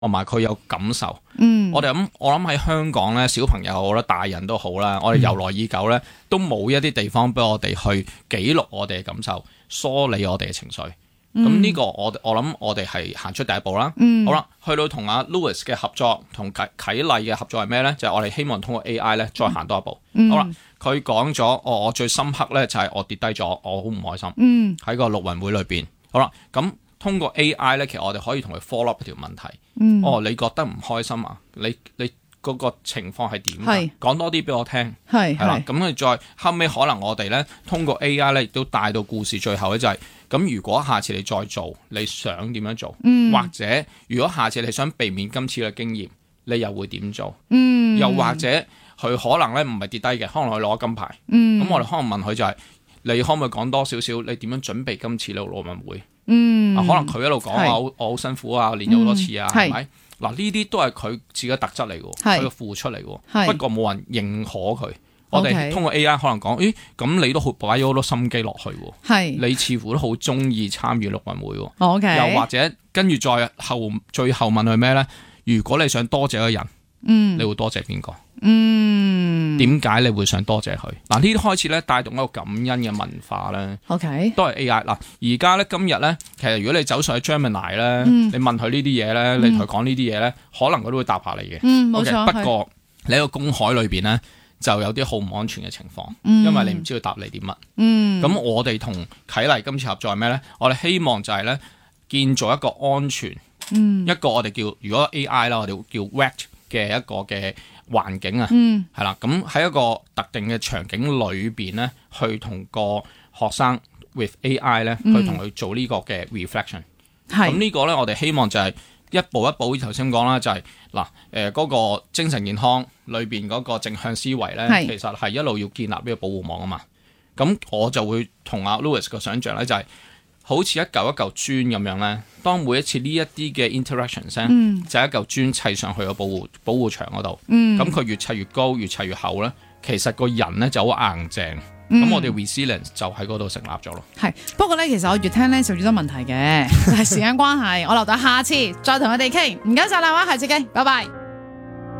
同埋佢有感受。我諗喺香港咧，小朋友好啦，大人都好啦，我哋由來已久咧，都冇一啲地方俾我哋去記錄我哋嘅感受，梳理我哋嘅情緒。咁呢個我諗我哋係行出第一步啦。好啦，去到同阿 Louis 嘅合作，同啟勵嘅合作係咩咧？就係我哋希望通過 AI 咧，再行多一步。好啦，佢講咗，我最深刻咧就係我跌低咗，我好唔開心。喺個陸運會裏邊，好啦，咁通過 AI 咧，其實我哋可以同佢 follow up 條問題。你覺得唔開心啊？你嗰個情況係點啊？講多啲俾我聽。係啦，咁佢再後尾可能我哋咧通過 AI 咧，亦都帶到故事最後咧就係。咁如果下次你再做，你想點樣做？或者如果下次你想避免今次嘅經驗，你又會點做？又或者佢可能咧唔係跌低嘅，可能佢攞金牌。咁我哋可能問佢就係，你可唔可以講多少少？你點樣準備今次呢個奧運會？可能佢一路講我好辛苦啊，練咗好多次啊，係咪？嗱，呢啲都係佢自己嘅特質嚟嘅，佢嘅付出嚟嘅。不過冇人認可佢。我哋通過 AI 可能講，咁你都擺咗好多心機落去喎，你似乎都好中意參與陸運會喎，又或者跟住最後問佢咩咧？如果你想多謝一個人，你會多謝邊個？點解你會想多謝佢？嗱，呢啲開始咧帶動一個感恩嘅文化咧，都係 AI。嗱，而家咧今日咧，其實如果你走上去 Gemini 咧，你問佢呢啲嘢咧，你同佢講呢啲嘢咧，可能佢都會答下你嘅。冇錯。不過你喺個公海裏邊咧，就有啲好唔安全嘅情況，因為你唔知道答你啲乜。咁我哋同啟勵今次合作係咩咧？我哋希望就係咧建造一個安全，一個我哋叫如果 AI 啦，我哋叫 wet 嘅一個嘅環境啊，係啦。咁喺一個特定嘅場景裏邊咧，去同個學生 with AI 咧，去同佢做呢個嘅 reflection。咁呢個咧，我哋希望就係一步一步，頭先講啦，就係嗰個精神健康裏邊嗰個正向思維咧，其實係一路要建立呢個保護網啊嘛。咁我就會同阿 Louis 嘅想像咧，就係好似一嚿一嚿磚咁樣咧。當每一次呢一啲嘅 interactions 就係一嚿磚砌上去個保護牆嗰度。咁佢越砌越高，越砌越厚咧，其實個人咧就好硬淨。咁我哋 resilience 就喺嗰度成立咗咯。 不過咧，其實我越聽咧就越多問題嘅，就係時間關係，我留待下次再同佢哋傾。唔該晒兩位，下次見，拜拜。